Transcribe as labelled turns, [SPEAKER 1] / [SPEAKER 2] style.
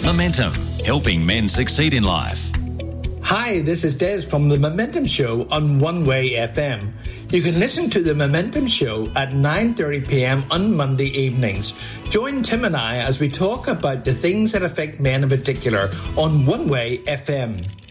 [SPEAKER 1] Momentum, helping men succeed in life.
[SPEAKER 2] Hi, this is Des from The Momentum Show on One Way FM. You can listen to The Momentum Show at 9:30 p.m. on Monday evenings. Join Tim and I as we talk about the things that affect men in particular on One Way FM.